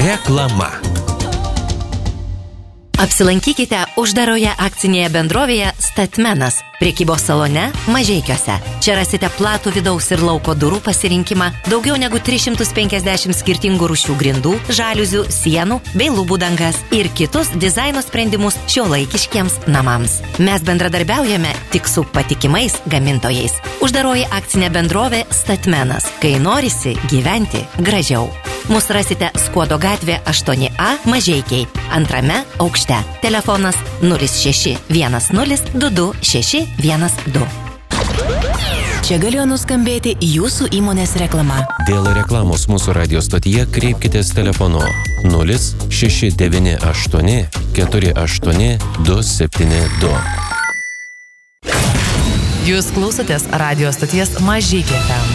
Reklama. Apsilankykite uždaroje akcinėje bendrovėje Statmenas, prekybos salone Mažeikiuose. Čia rasite platų vidaus ir lauko durų pasirinkimą, daugiau negu 350 skirtingų rūšių grindų, žaliuzių, sienų bei lubų dangas ir kitus dizaino sprendimus šiuolaikiškiems namams. Mes bendradarbiaujame tik su patikimais gamintojais. Uždaroji akcinė bendrovė Statmenas, kai norisi gyventi gražiau. Mus rasite Skuodo gatvė 8A Mažeikiai, antrame aukšte. Telefonas 0610226612. Čia galėjo nuskambėti jūsų įmonės reklama. Dėl reklamos mūsų radio stotyje kreipkitės telefonu 0698 48 272. Jūs klausotės radio stoties Mažeikiai FM.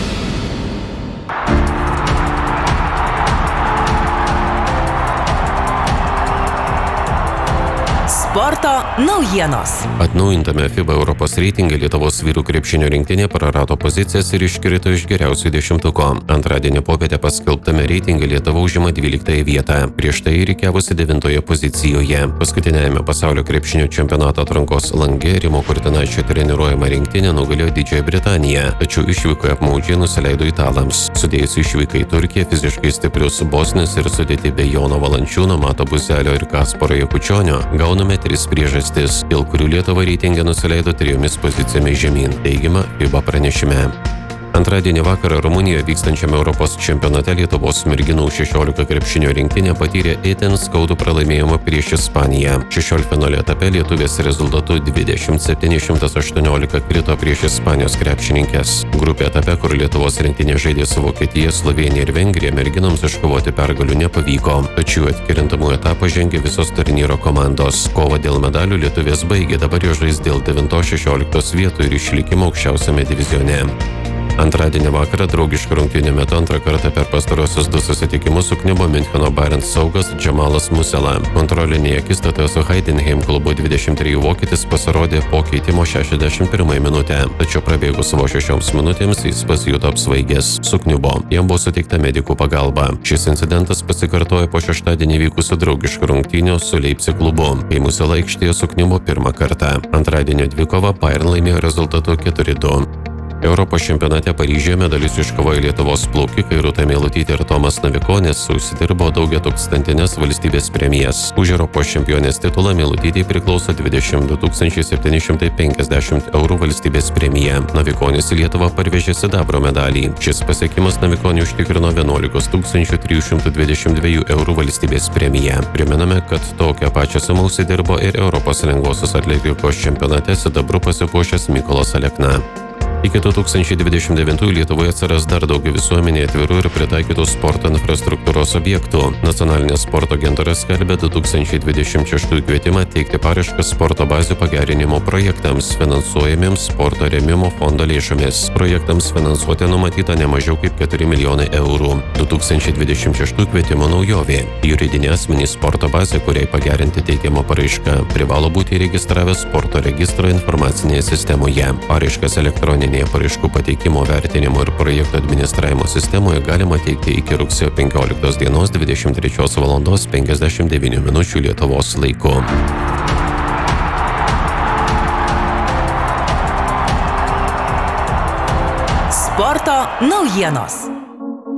Sporto naujienos. Atnaujintame FIBA Europos reitinge Lietuvos vyrų krepšinio rinktinė prarado pozicijas ir iškrito iš geriausių 10. Antradienį popietę paskelbtame reitinge Lietuva užima 12 vietą, prieš tai rikiavosi 9 pozicijoje. Paskutinėjame pasaulio krepšinio čempionato atrankos lange Rimo Kurtinaičio treniruojama rinktinė nugalėjo Didžiąją Britaniją, tačiau išvykoje apmaudžiai nusileido italams. Sudėjus išvykai Turkiją, fiziškai stiprius Bosnis ir sudėti be Jono Valančiūno, Mato Buzelio ir Kasparo Jakučionio, gauname 3 priežastis, dėl kurių Lietuva reitinge nusileido 3 pozicijomis žemyn, teigiama FIBA pranešime. Antradienį vakarą Rumunijoje vykstančiame Europos čempionate Lietuvos merginų 16 krepšinio rinktinė patyrė itin skaudų pralaimėjimą prieš Ispaniją. 16-finalio etape lietuvės rezultatu 20-718 krito prieš Ispanijos krepšininkes. Grupė etape, kur Lietuvos rinktinė žaidė su Vokietija, Slovėnija ir Vengrija, merginoms iškovoti pergalių nepavyko. Tačiau atkrintamų etapą žengė visos turnyro komandos. Kovą dėl medalių lietuvės baigė, dabar jo žais dėl 9-16 vietų ir išlikimo aukščiausiame divizione. Antradienį vakarą draugiškų rungtynių metu antrą kartą per pastarosius 2 susitikimus sukniubo Miuncheno Bayern saugas Džamalas Musela. Kontrolinėje akistatoje su Heidenheim klubu 23 vokietis pasirodė po keitimo 61 minutę, tačiau prabėgus vos 6 minutėms jis pasijuto apsvaigęs. Sukniubo. Jam buvo suteikta medikų pagalba. Šis incidentas pasikartojo po šeštadienį vykusių draugiškų rungtynių su Leipzig klubu, kai Musela aikštėje sukniubo pirmą kartą. Antradienio dvikovą Bayern laimėjo rezultatu 4-2. Europos čempionate Paryžiuje medalius iškovojo Lietuvos plaukikai Rūta Meilutytė ir Tomas Navikonis, užsidirbo daugiatūkstantinės valstybės premijas. Už Europos čempionės titulą Meilutytei priklauso 22 750 eurų valstybės premija. Navikonis į Lietuvą parvežė sidabro medalį. Šis pasiekimas Navikoniui užtikrino 11 322 eurų valstybės premiją. Primename, kad tokią pačią sumą užsidirbo ir Europos lengvosios atletikos čempionate sidabru pasipuošęs Mykolas Alekna. Iki 2029 Lietuvoje atsiras dar daugiau visuomenėje atvirų ir pritaikytų sporto infrastruktūros objektų. Nacionalinė sporto agentūra skelbia 2026 kvietimą teikti paraiškas sporto bazių pagerinimo projektams, finansuojamiems sporto rėmimo fondo lėšomis. Projektams finansuoti numatyta ne mažiau kaip 4 milijonai eurų. 2026 kvietimo naujovė. Juridinė asmenys sporto bazė, kuriai pagerinti teikiamą paraišką, privalo būti įregistravę sporto registro informacinėje sistemoje. Paraiškas elektroninėje paraiškų pateikimo, vertinimo ir projekto administravimo sistemoje galima teikti iki rugsėjo 15 dienos 23 valandos 59 minučių Lietuvos laiku. Sporto naujienos.